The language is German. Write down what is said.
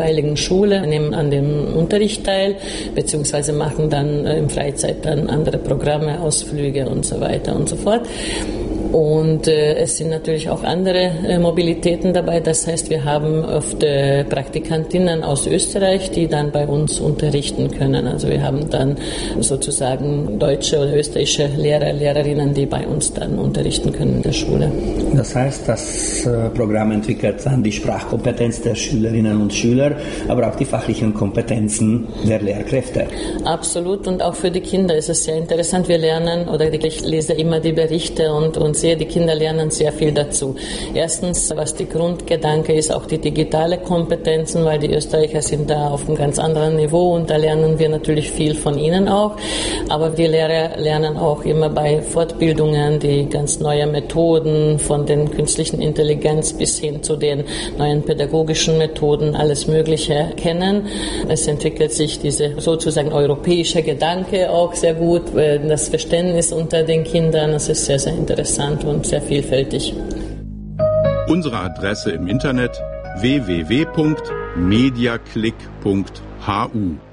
Heiligen Schule, nehmen an dem Unterricht teil, beziehungsweise machen dann in Freizeit dann andere Programme, Ausflüge und so weiter und so fort. Und es sind natürlich auch andere Mobilitäten dabei. Das heißt, wir haben oft Praktikantinnen aus Österreich, die dann bei uns unterrichten können. Also wir haben dann sozusagen deutsche oder österreichische Lehrer, Lehrerinnen, die bei uns dann unterrichten können in der Schule. Das heißt, das Programm entwickelt dann die Sprachkompetenz der Schülerinnen und Schüler, aber auch die fachlichen Kompetenzen der Lehrkräfte. Absolut. Und auch für die Kinder ist es sehr interessant. Wir lernen, oder ich lese immer die Berichte und sehe, die Kinder lernen sehr viel dazu. Erstens, was die Grundgedanke ist, auch die digitale Kompetenzen, weil die Österreicher sind da auf einem ganz anderen Niveau und da lernen wir natürlich viel von ihnen auch. Aber die Lehrer lernen auch immer bei Fortbildungen die ganz neuen Methoden, von den künstlichen Intelligenz bis hin zu den neuen pädagogischen Methoden, alles Mögliche kennen. Es entwickelt sich diese sozusagen europäische Gedanke auch sehr gut, das Verständnis unter den Kindern, das ist sehr, sehr interessant und sehr vielfältig. Unsere Adresse im Internet www.mediaclick.hu